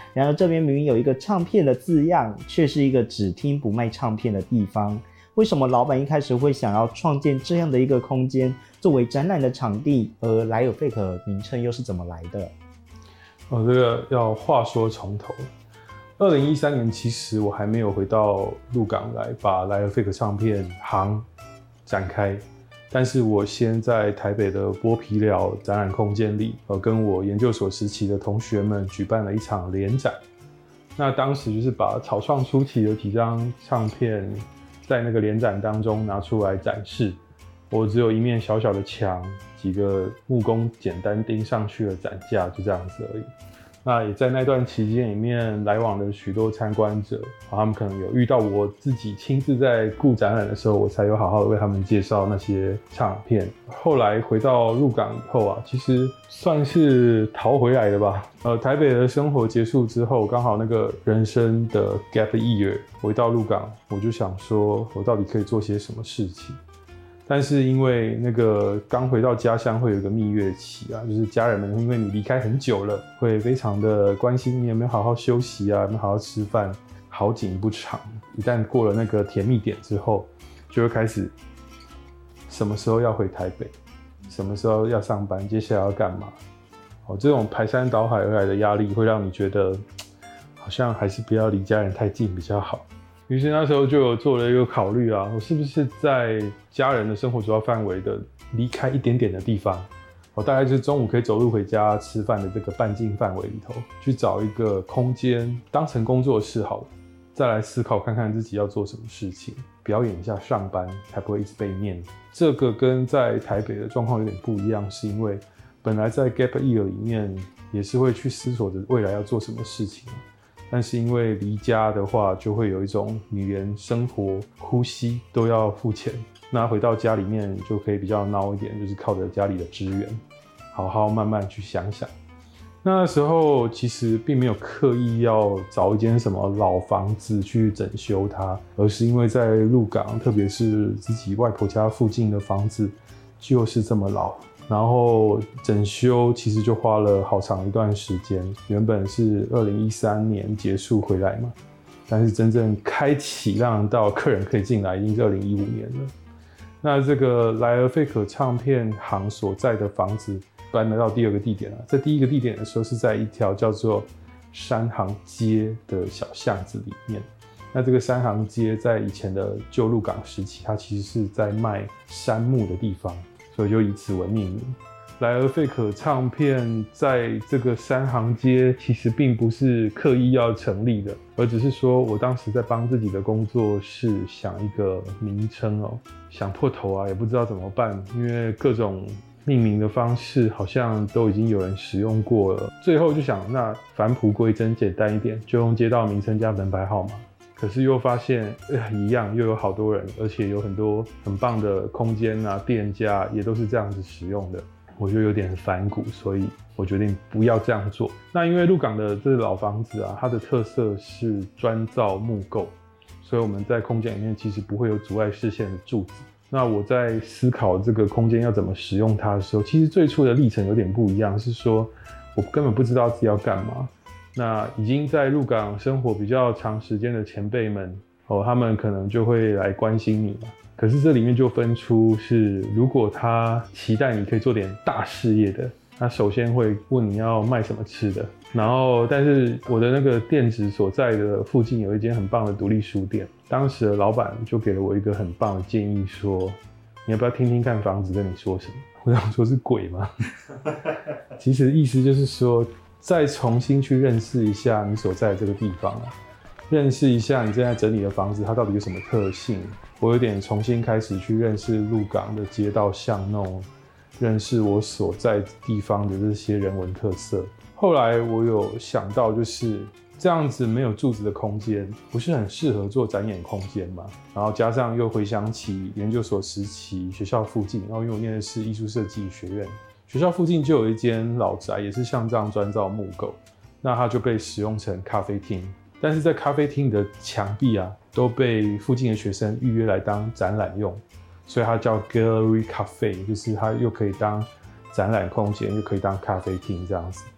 然而这边明明有一个唱片的字样，却是一个只听不卖唱片的地方。为什么老板一开始会想要创建这样的一个空间作为展览的场地，而莱尔费克名称又是怎么来的？ 这个要话说从头。2013年其实我还没有回到鹿港来把莱尔费克唱片行展开，但是我先在台北的剥皮寮展览空间里，跟我研究所时期的同学们举办了一场联展。那当时就是把草创初期的几张唱片在那个联展当中拿出来展示。我只有一面小小的墙，几个木工简单钉上去的展架，就这样子而已。那也在那段期间里面来往的许多参观者，他们可能有遇到我自己亲自在顾展览的时候，我才有好好的为他们介绍那些唱片。后来回到鹿港以后其实算是逃回来的吧。台北的生活结束之后，刚好那个人生的 gap year 回到鹿港，我就想说我到底可以做些什么事情。但是因为那个刚回到家乡会有一个蜜月期就是家人们因为你离开很久了，会非常的关心你有没有好好休息有没有好好吃饭。好景不长，一旦过了那个甜蜜点之后，就会开始什么时候要回台北，什么时候要上班，接下来要干嘛。这种排山倒海而来的压力会让你觉得好像还是不要离家人太近比较好。于是那时候就有做了一个考虑我是不是在家人的生活主要范围的离开一点点的地方，大概就是中午可以走路回家吃饭的这个半径范围里头，去找一个空间当成工作室好了，再来思考看看自己要做什么事情，表演一下上班，才不会一直被念。这个跟在台北的状况有点不一样，是因为本来在 Gap Year 里面也是会去思索着未来要做什么事情，但是因为离家的话，就会有一种你连生活、呼吸都要付钱。那回到家里面就可以比较孬一点，就是靠着家里的资源，好好慢慢去想想。那时候其实并没有刻意要找一间什么老房子去整修它，而是因为在鹿港，特别是自己外婆家附近的房子就是这么老。然后整修其实就花了好长一段时间，原本是2013年结束回来嘛，但是真正开启让到客人可以进来已经是2015年了。那这个莱尔费克唱片行所在的房子搬了到第二个地点在第一个地点的时候是在一条叫做山行街的小巷子里面。那这个山行街在以前的旧鹿港时期，它其实是在卖杉木的地方，所以就以此为命名。莱尔费克唱片在这个山行街其实并不是刻意要成立的，而只是说我当时在帮自己的工作室想一个名称想破头也不知道怎么办，因为各种命名的方式好像都已经有人使用过了。最后就想那返璞归真简单一点，就用街道名称加门牌号码。可是又发现一样又有好多人，而且有很多很棒的空间店家也都是这样子使用的，我就有点反骨，所以我决定不要这样做。那因为鹿港的这个老房子它的特色是砖造木构，所以我们在空间里面其实不会有阻碍视线的柱子。那我在思考这个空间要怎么使用它的时候，其实最初的历程有点不一样，是说我根本不知道自己要干嘛。那已经在鹿港生活比较长时间的前辈们他们可能就会来关心你嘛。可是这里面就分出是，如果他期待你可以做点大事业的，他首先会问你要卖什么吃的。然后但是我的那个店址所在的附近有一间很棒的独立书店，当时的老板就给了我一个很棒的建议，说你要不要听听看房子跟你说什么。我想说是鬼吗？其实意思就是说再重新去认识一下你所在的这个地方认识一下你正在整理的房子它到底有什么特性。我有点重新开始去认识鹿港的街道巷弄，认识我所在地方的这些人文特色。后来我有想到，就是这样子没有柱子的空间不是很适合做展演空间嘛，然后加上又回想起研究所时期学校附近，然后因为我念的是艺术设计学院，学校附近就有一间老宅，也是像这样砖造木构，那它就被使用成咖啡厅。但是在咖啡厅的墙壁都被附近的学生预约来当展览用，所以它叫 Gallery Cafe， 就是它又可以当展览空间，又可以当咖啡厅这样子。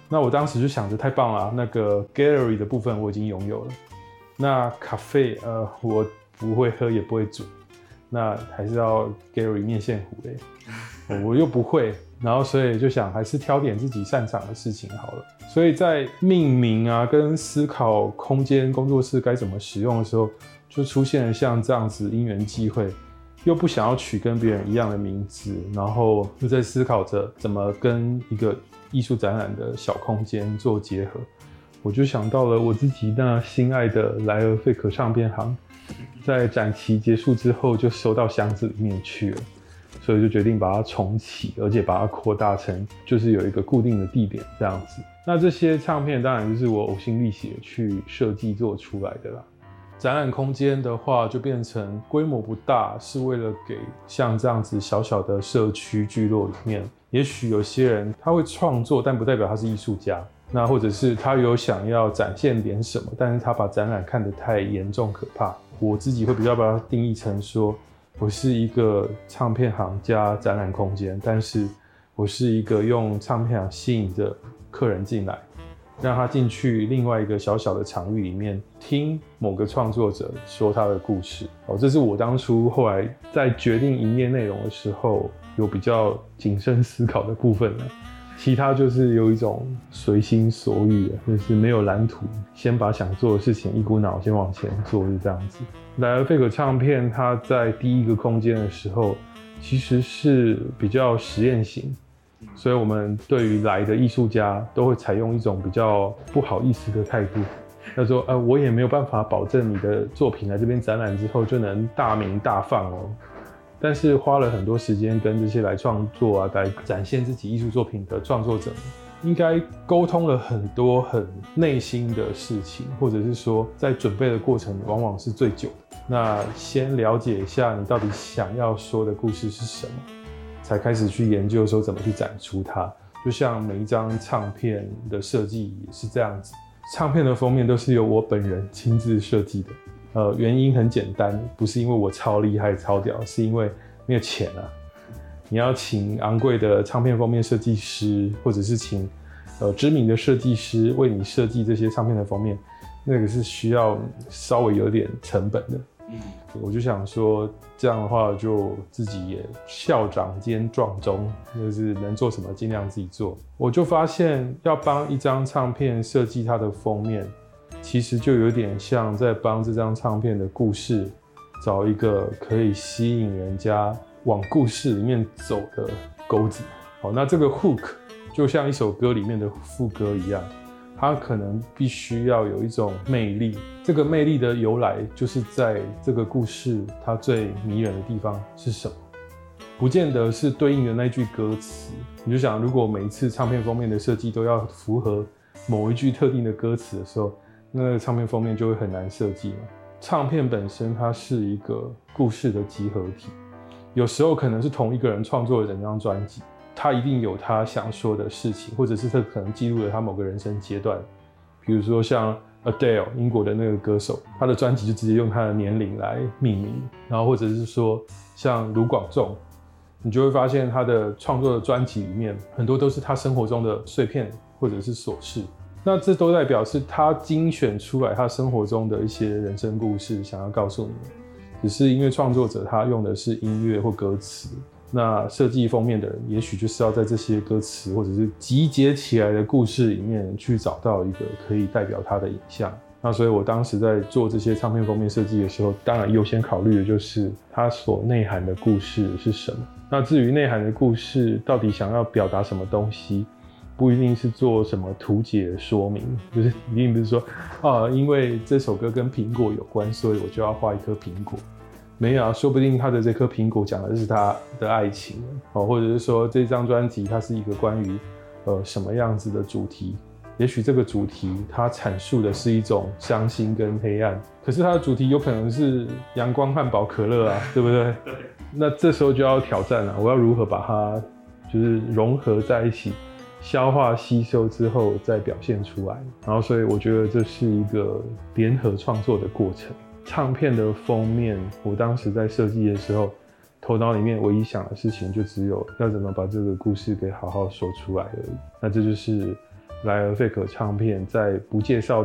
那我当时就想着太棒了，那个 gallery 的部分我已经拥有了，那咖啡我不会喝也不会煮，那还是要 gallery 面线糊嘞，我又不会，然后所以就想还是挑点自己擅长的事情好了。所以在命名啊跟思考空间工作室该怎么使用的时候，就出现了像这样子因缘际会，又不想要取跟别人一样的名字，然后又在思考着怎么跟一个艺术展览的小空间做结合，我就想到了我自己那心爱的莱尔费克唱片行，在展期结束之后就收到箱子里面去了，所以就决定把它重启，而且把它扩大成就是有一个固定的地点这样子。那这些唱片当然就是我呕心沥血去设计做出来的啦。展览空间的话就变成规模不大，是为了给像这样子小小的社区聚落里面，也许有些人他会创作，但不代表他是艺术家，那或者是他有想要展现点什么，但是他把展览看得太严重可怕。我自己会比较把它定义成说，我是一个唱片行加展览空间，但是我是一个用唱片行吸引着客人进来，让他进去另外一个小小的场域里面听某个创作者说他的故事。这是我当初后来在决定营业内容的时候有比较谨慎思考的部分了。其他就是有一种随心所欲，就是没有蓝图，先把想做的事情一股脑先往前做，是这样子。莱尔费克唱片它在第一个空间的时候其实是比较实验型，所以我们对于来的艺术家都会采用一种比较不好意思的态度，他说我也没有办法保证你的作品来这边展览之后就能大名大放哦。但是花了很多时间跟这些来创作啊，来展现自己艺术作品的创作者们，应该沟通了很多很内心的事情，或者是说在准备的过程往往是最久的。那先了解一下你到底想要说的故事是什么，才开始去研究说怎么去展出它。就像每一张唱片的设计也是这样子，唱片的封面都是由我本人亲自设计的。原因很简单，不是因为我超厉害超屌，是因为没有钱啊。你要请昂贵的唱片封面设计师，或者是请知名的设计师为你设计这些唱片的封面，那个是需要稍微有点成本的。我就想说，这样的话就自己也校长兼撞钟，就是能做什么尽量自己做。我就发现要帮一张唱片设计它的封面，其实就有点像在帮这张唱片的故事找一个可以吸引人家往故事里面走的钩子。那这个 hook 就像一首歌里面的副歌一样，它可能必须要有一种魅力。这个魅力的由来就是在这个故事它最迷人的地方是什么，不见得是对应的那句歌词。你就想，如果每一次唱片封面的设计都要符合某一句特定的歌词的时候，那个唱片封面就会很难设计嘛。唱片本身它是一个故事的集合体，有时候可能是同一个人创作的整张专辑，他一定有他想说的事情，或者是他可能记录了他某个人生阶段。比如说像 Adele 英国的那个歌手，他的专辑就直接用他的年龄来命名，然后或者是说像卢广仲，你就会发现他的创作的专辑里面很多都是他生活中的碎片或者是琐事。那这都代表是他精选出来他生活中的一些人生故事想要告诉你们，只是因为创作者他用的是音乐或歌词，那设计封面的人也许就是要在这些歌词或者是集结起来的故事里面去找到一个可以代表他的影像。那所以我当时在做这些唱片封面设计的时候，当然优先考虑的就是它所内涵的故事是什么。那至于内涵的故事到底想要表达什么东西，不一定是做什么图解说明，就是一定不是说因为这首歌跟苹果有关，所以我就要画一颗苹果。没有啊，说不定他的这颗苹果讲的是他的爱情，或者是说这张专辑它是一个关于什么样子的主题。也许这个主题它阐述的是一种伤心跟黑暗，可是它的主题有可能是阳光汉堡可乐啊，对不对？对。那这时候就要挑战了，我要如何把它就是融合在一起，消化吸收之后再表现出来。然后所以我觉得这是一个联合创作的过程。唱片的封面，我当时在设计的时候，头脑里面唯一想的事情就只有要怎么把这个故事给好好说出来而已。那这就是莱尔费克唱片在不介绍